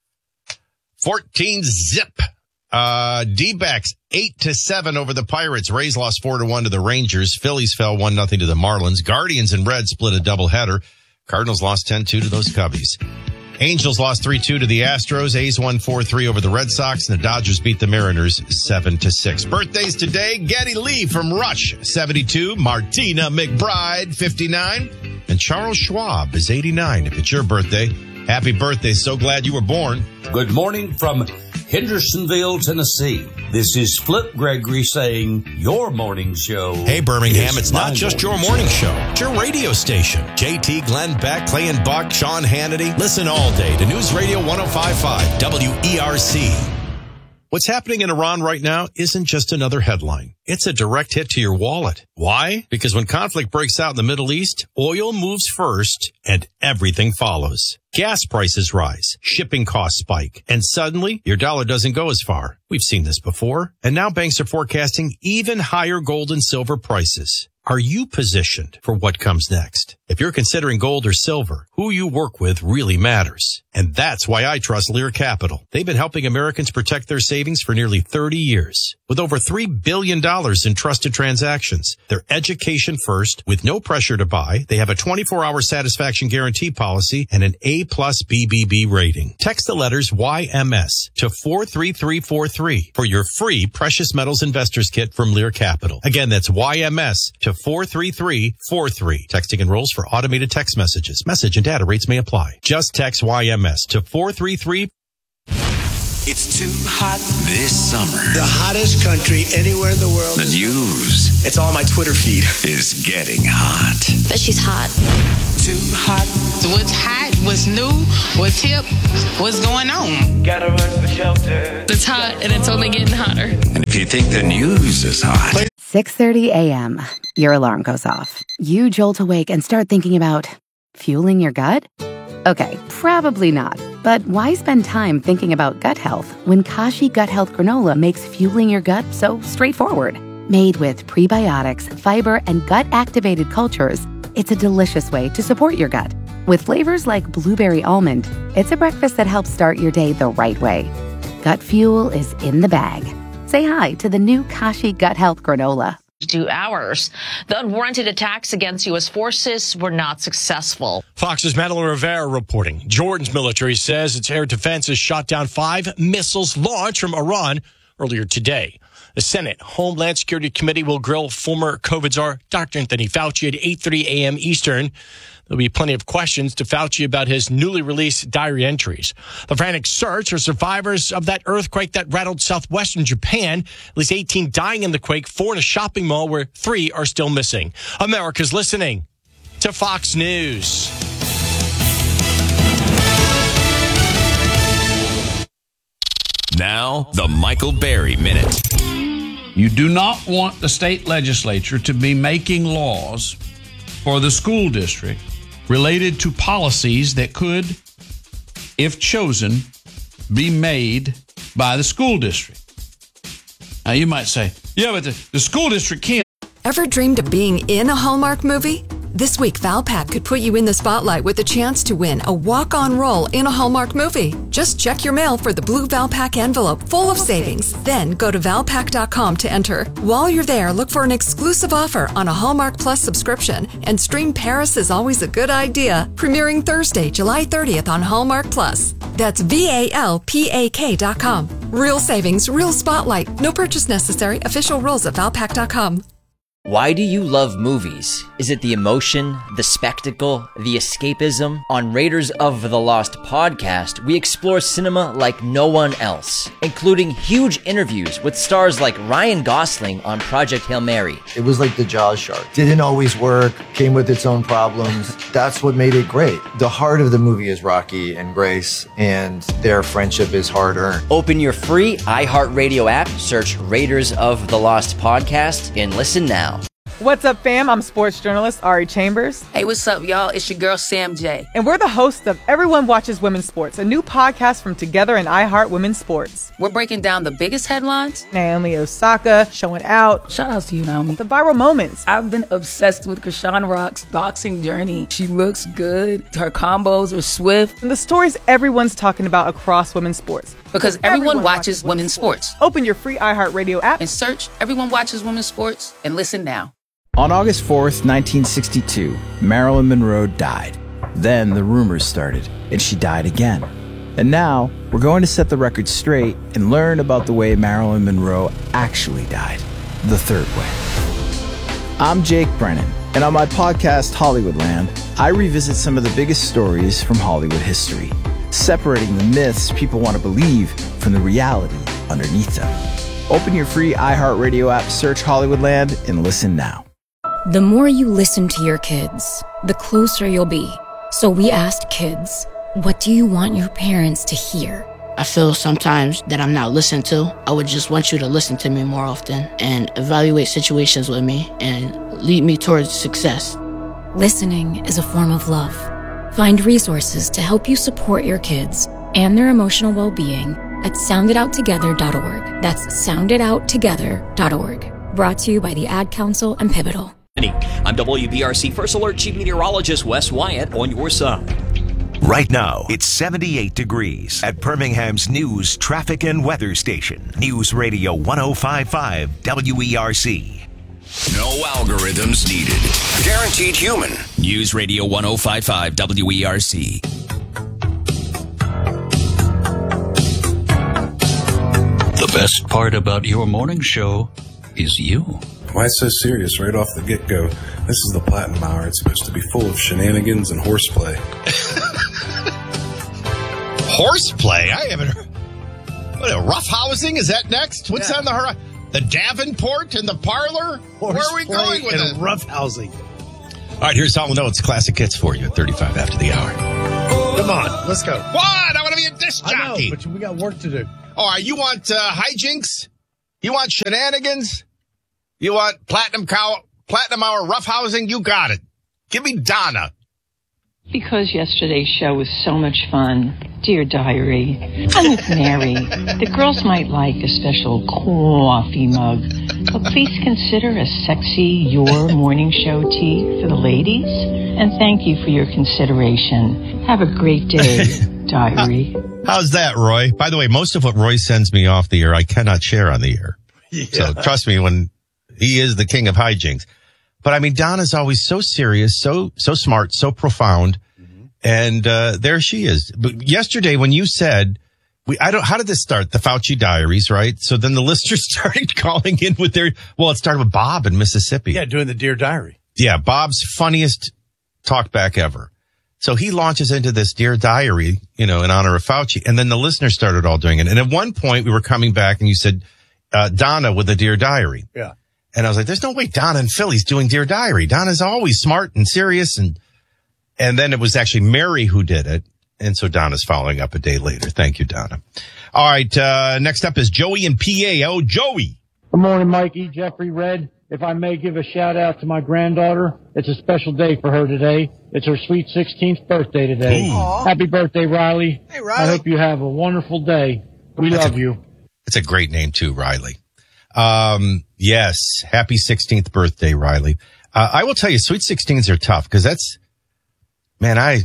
14-zip. D-backs 8-7 over the Pirates. Rays lost 4-1 to the Rangers. Phillies fell 1-0 to the Marlins. Guardians and Reds split a doubleheader. Cardinals lost 10-2 to those Cubbies. Angels lost 3-2 to the Astros. A's won 4-3 over the Red Sox, and the Dodgers beat the Mariners 7-6. Birthdays today: Geddy Lee from Rush, 72. Martina McBride, 59. And Charles Schwab is 89. If it's your birthday, happy birthday. So glad you were born. Good morning from Hendersonville, Tennessee. This is Flip Gregory saying your morning show. Hey, Birmingham, it's not just your morning show. It's your radio station. JT, Glenn Beck, Clay and Buck, Sean Hannity. Listen all day to News Radio 105.5 WERC. What's happening in Iran right now isn't just another headline. It's a direct hit to your wallet. Why? Because when conflict breaks out in the Middle East, oil moves first and everything follows. Gas prices rise, shipping costs spike, and suddenly your dollar doesn't go as far. We've seen this before. And now banks are forecasting even higher gold and silver prices. Are you positioned for what comes next? If you're considering gold or silver, who you work with really matters. And that's why I trust Lear Capital. They've been helping Americans protect their savings for nearly 30 years. With over $3 billion in trusted transactions, they're education first with no pressure to buy. They have a 24-hour satisfaction guarantee policy and an A+ BBB rating. Text the letters YMS to 43343 for your free Precious Metals Investors Kit from Lear Capital. Again, that's YMS to 43343. Texting enrolls for automated text messages. Message and data rates may apply. Just text YMS to 43343. It's too hot this summer. The hottest country anywhere in the world. The news. It's on my Twitter feed. Is getting hot. But she's hot. Too hot. So what's hot? What's new? What's hip? What's going on? Gotta run for shelter. It's hot and it's only getting hotter. And if you think the news is hot. 6:30 a.m. Your alarm goes off. You jolt awake and start thinking about fueling your gut? Okay, probably not. But why spend time thinking about gut health when Kashi Gut Health Granola makes fueling your gut so straightforward? Made with prebiotics, fiber, and gut-activated cultures, it's a delicious way to support your gut. With flavors like blueberry almond, it's a breakfast that helps start your day the right way. Gut fuel is in the bag. Say hi to the new Kashi Gut Health Granola. 2 hours. The unwarranted attacks against U.S. forces were not successful. Fox's Madeline Rivera reporting. Jordan's military says its air defenses shot down 5 missiles launched from Iran earlier today. The Senate Homeland Security Committee will grill former COVID czar Dr. Anthony Fauci at 8:30 a.m. Eastern. There'll be plenty of questions to Fauci about his newly released diary entries. The frantic search for survivors of that earthquake that rattled southwestern Japan. At least 18 dying in the quake, 4 in a shopping mall where 3 are still missing. America's listening to Fox News. Now, the Michael Berry Minute. You do not want the state legislature to be making laws for the school district related to policies that could, if chosen, be made by the school district. Now, you might say, yeah, but the school district can't. Ever dreamed of being in a Hallmark movie? This week, Valpak could put you in the spotlight with a chance to win a walk-on role in a Hallmark movie. Just check your mail for the blue Valpak envelope full of savings. Then go to Valpak.com to enter. While you're there, look for an exclusive offer on a Hallmark Plus subscription and stream Paris is Always a Good Idea, premiering Thursday, July 30th on Hallmark Plus. That's VALPAK.com. Real savings, real spotlight. No purchase necessary. Official rules at Valpak.com. Why do you love movies? Is it the emotion, the spectacle, the escapism? On Raiders of the Lost podcast, we explore cinema like no one else, including huge interviews with stars like Ryan Gosling on Project Hail Mary. It was like the Jaws shark. Didn't always work, came with its own problems. That's what made it great. The heart of the movie is Rocky and Grace, and their friendship is hard-earned. Open your free iHeartRadio app, search Raiders of the Lost podcast, and listen now. What's up, fam? I'm sports journalist Ari Chambers. Hey, what's up, y'all? It's your girl, Sam J. And we're the hosts of Everyone Watches Women's Sports, a new podcast from Together and iHeart Women's Sports. We're breaking down the biggest headlines. Naomi Osaka showing out. Shout out to you, Naomi. The viral moments. I've been obsessed with Krishan Rock's boxing journey. She looks good. Her combos are swift. And the stories everyone's talking about across women's sports. Because everyone watches women's sports. Open your free iHeartRadio app and search Everyone Watches Women's Sports and listen now. On August 4th, 1962, Marilyn Monroe died. Then the rumors started, and she died again. And now, we're going to set the record straight and learn about the way Marilyn Monroe actually died, the third way. I'm Jake Brennan, and on my podcast, Hollywoodland, I revisit some of the biggest stories from Hollywood history, separating the myths people want to believe from the reality underneath them. Open your free iHeartRadio app, search Hollywoodland, and listen now. The more you listen to your kids, the closer you'll be. So we asked kids, what do you want your parents to hear? I feel sometimes that I'm not listened to. I would just want you to listen to me more often and evaluate situations with me and lead me towards success. Listening is a form of love. Find resources to help you support your kids and their emotional well-being at sounditouttogether.org. That's sounditouttogether.org. Brought to you by the Ad Council and Pivotal. I'm WBRC First Alert Chief Meteorologist Wes Wyatt on your side. Right now, it's 78 degrees at Birmingham's news, traffic, and weather station. News Radio 105.5 WERC. No algorithms needed. Guaranteed human. News Radio 105.5 WERC. The best part about your morning show is you. Why so serious right off the get-go? This is the Platinum Hour. It's supposed to be full of shenanigans and horseplay. Horseplay? I haven't heard. What, a roughhousing? Is that next? What's on the horizon? The Davenport and the parlor? Where are we going with it? Roughhousing. All right, here's all we know. It's classic hits for you at 35 after the hour. Come on, let's go. What? I want to be a disc jockey. I know, but we got work to do. All right, you want hijinks? You want shenanigans? You want Platinum Hour roughhousing? You got it. Give me Donna. Because yesterday's show was so much fun. Dear Diary, I'm with Mary. The girls might like a special coffee mug, but please consider a sexy Your Morning Show tea for the ladies. And thank you for your consideration. Have a great day, Diary. How's that, Roy? By the way, most of what Roy sends me off the air, I cannot share on the air. Yeah. So trust me, when he is the king of hijinks. But I mean, Donna's always so serious, so smart, so profound. Mm-hmm. And there she is. But yesterday when you said, how did this start? The Fauci Diaries, right? So then the listeners started calling in with it started with Bob in Mississippi. Yeah, doing the Dear Diary. Yeah, Bob's funniest talkback ever. So he launches into this Dear Diary, in honor of Fauci. And then the listeners started all doing it. And at one point we were coming back and you said, Donna with the Dear Diary. Yeah. And I was like, there's no way Donna in Philly's doing Dear Diary. Donna's always smart and serious. And then it was actually Mary who did it. And so Donna's following up a day later. Thank you, Donna. All right. Next up is Joey in PA. Oh, Joey. Good morning, Mikey. Jeffrey Red. If I may give a shout out to my granddaughter, it's a special day for her today. It's her sweet 16th birthday today. Aww. Happy birthday, Riley. Hey, Riley. I hope you have a wonderful day. We love you. It's a great name too, Riley. Yes. Happy 16th birthday, Riley. I will tell you, sweet 16s are tough because that's, man, I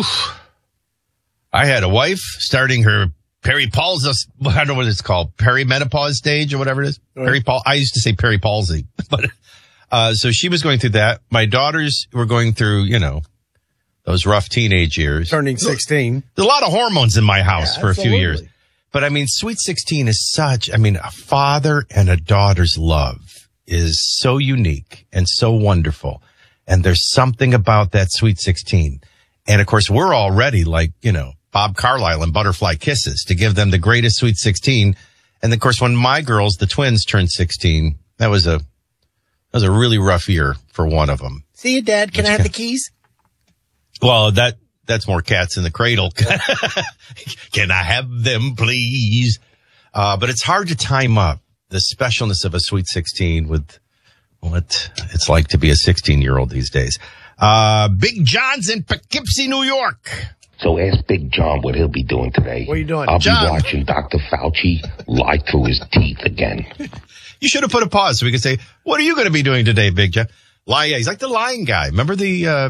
had a wife starting her perimenopause, I don't know what it's called, perimenopause stage or whatever it is. Right. I used to say peripalsy, but, so she was going through that. My daughters were going through, those rough teenage years. Turning 16. There's a lot of hormones in my house for a few years. But I mean, sweet 16 is a father and a daughter's love is so unique and so wonderful. And there's something about that sweet 16. And of course, we're already like, Bob Carlyle and Butterfly Kisses to give them the greatest sweet 16. And of course, when my girls, the twins, turned 16, that was a really rough year for one of them. See you, Dad. Can I have the keys? Well, that's more cats in the cradle. Can I have them, please? But it's hard to time up the specialness of a sweet 16 with what it's like to be a 16-year-old these days. Big John's in Poughkeepsie, New York. So ask Big John what he'll be doing today. What are you doing, I'll John? be watching Dr. Fauci lie through his teeth again. You should have put a pause so we could say, what are you going to be doing today, Big John? He's like the lying guy. Remember the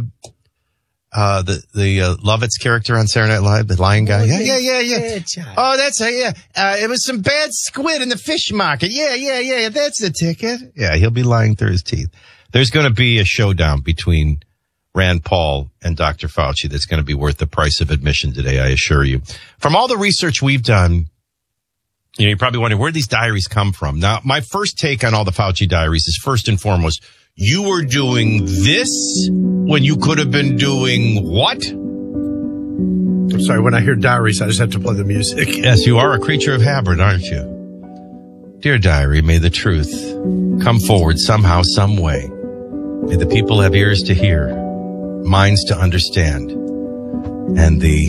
Lovitz character on Saturday Night Live, the lying guy? Yeah. Oh, that's it was some bad squid in the fish market. Yeah. That's the ticket. Yeah, he'll be lying through his teeth. There's going to be a showdown between Rand Paul and Dr. Fauci that's going to be worth the price of admission today, I assure you. From all the research we've done, you're probably wondering where these diaries come from. Now, my first take on all the Fauci diaries is first and foremost, you were doing this when you could have been doing what? I'm sorry, when I hear diaries, I just have to play the music. Yes, you are a creature of habit, aren't you? Dear diary, may the truth come forward somehow, some way. May the people have ears to hear, minds to understand, and the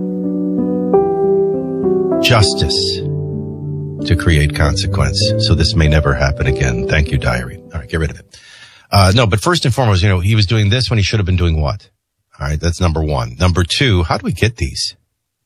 justice to create consequence. So this may never happen again. Thank you, diary. All right, get rid of it. No, but first and foremost, he was doing this when he should have been doing what? All right, that's number one. Number two, how do we get these?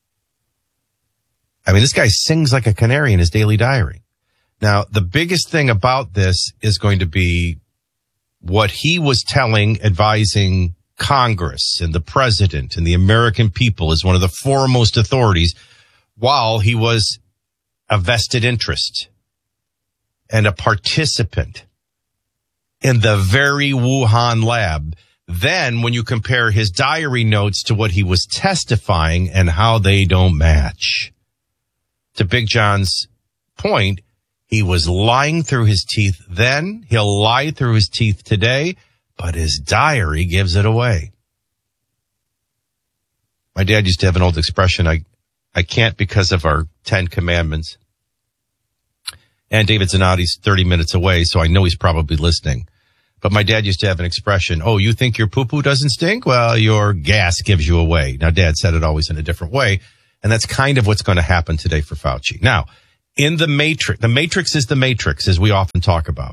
I mean, this guy sings like a canary in his daily diary. Now, the biggest thing about this is going to be what he was advising Congress and the president and the American people as one of the foremost authorities while he was a vested interest and a participant in the very Wuhan lab. Then when you compare his diary notes to what he was testifying and how they don't match. To Big John's point, he was lying through his teeth then. He'll lie through his teeth today, but his diary gives it away. My dad used to have an old expression, I can't because of our 10 commandments. And David Zanotti's 30 minutes away, so I know he's probably listening. But my dad used to have an expression, oh, you think your poo-poo doesn't stink? Well, your gas gives you away. Now, Dad said it always in a different way, and that's kind of what's going to happen today for Fauci. Now, in the matrix is the matrix, as we often talk about.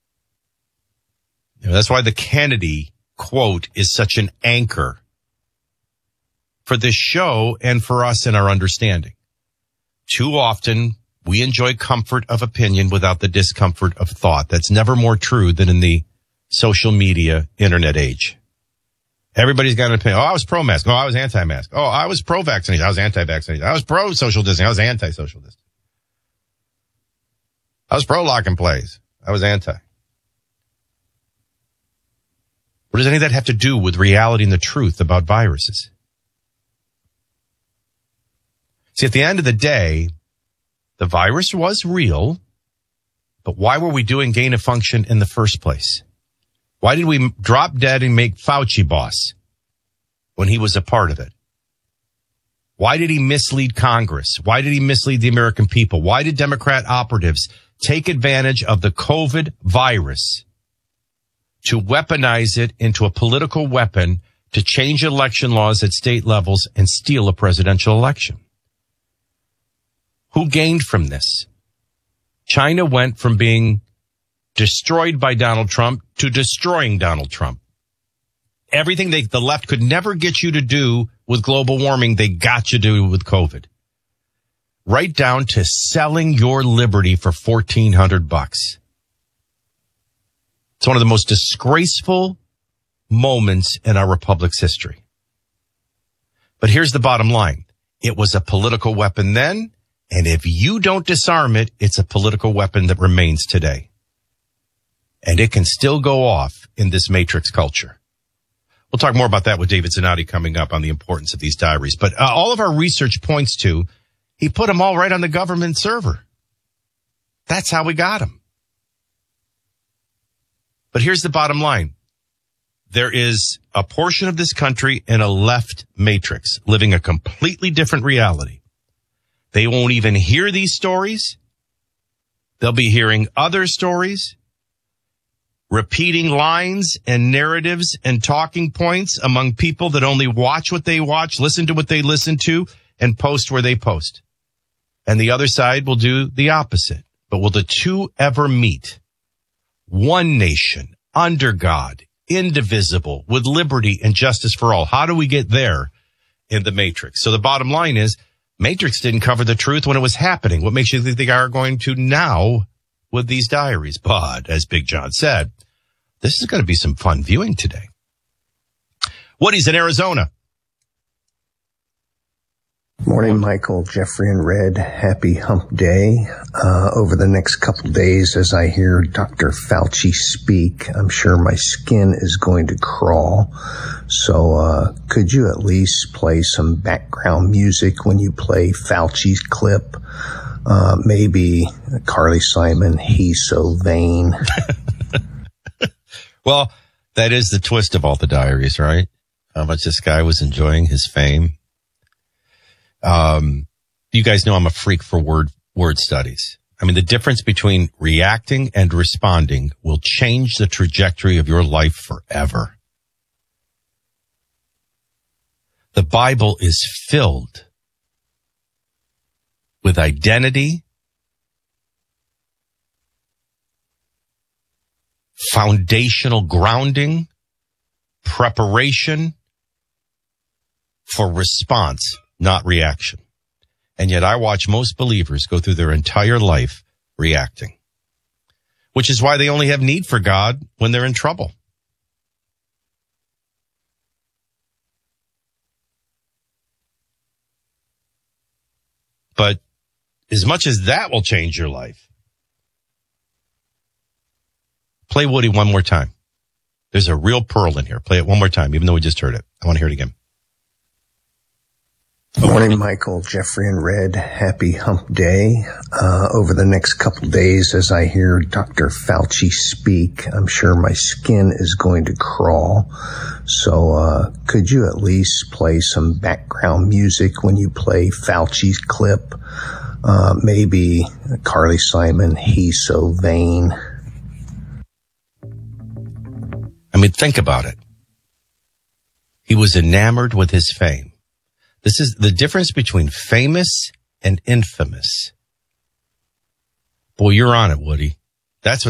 That's why the Kennedy quote is such an anchor for this show and for us in our understanding. Too often, we enjoy comfort of opinion without the discomfort of thought. That's never more true than in the social media, internet age. Everybody's got an opinion. Oh, I was pro-mask. Oh, I was anti-mask. Oh, I was pro-vaccination. I was anti-vaccination. I was pro-social distancing. I was anti-social distancing. I was pro-lock and plays. I was anti. What does any of that have to do with reality and the truth about viruses? See, at the end of the day, the virus was real, but why were we doing gain of function in the first place? Why did we drop dead and make Fauci boss when he was a part of it? Why did he mislead Congress? Why did he mislead the American people? Why did Democrat operatives take advantage of the COVID virus to weaponize it into a political weapon to change election laws at state levels and steal a presidential election. Who gained from this? China went from being destroyed by Donald Trump to destroying Donald Trump. Everything the left could never get you to do with global warming, they got you to do with COVID. Right down to selling your liberty for $1,400. It's one of the most disgraceful moments in our republic's history. But here's the bottom line. It was a political weapon then, and if you don't disarm it, it's a political weapon that remains today. And it can still go off in this matrix culture. We'll talk more about that with David Zanotti coming up on the importance of these diaries. But all of our research points to, he put them all right on the government server. That's how we got them. But here's the bottom line. There is a portion of this country in a left matrix living a completely different reality. They won't even hear these stories. They'll be hearing other stories, repeating lines and narratives and talking points among people that only watch what they watch, listen to what they listen to, and post where they post. And the other side will do the opposite. But will the two ever meet? One nation, under God, indivisible, with liberty and justice for all. How do we get there in the matrix? So the bottom line is, Matrix didn't cover the truth when it was happening. What makes you think they are going to now with these diaries? But as Big John said, this is going to be some fun viewing today. Woody's in Arizona. Morning, Michael, Jeffrey, and Red. Happy Hump Day. Over the next couple days, as I hear Dr. Fauci speak, I'm sure my skin is going to crawl. So could you at least play some background music when you play Fauci's clip? Maybe Carly Simon, He's So Vain. Well, that is the twist of all the diaries, right? How much this guy was enjoying his fame. You guys know I'm a freak for word studies. I mean, the difference between reacting and responding will change the trajectory of your life forever. The Bible is filled with identity, foundational grounding, preparation for response, not reaction. And yet I watch most believers go through their entire life reacting, which is why they only have need for God when they're in trouble. But as much as that will change your life, play Woody one more time. There's a real pearl in here. Play it one more time, even though we just heard it. I want to hear it again. Morning, Michael, Jeffrey, and Red. Happy Hump Day. Over the next couple days, as I hear Dr. Fauci speak, I'm sure my skin is going to crawl. So could you at least play some background music when you play Fauci's clip? Maybe Carly Simon, He's So Vain. I mean, think about it. He was enamored with his fame. This is the difference between famous and infamous. Boy, you're on it, Woody. That's what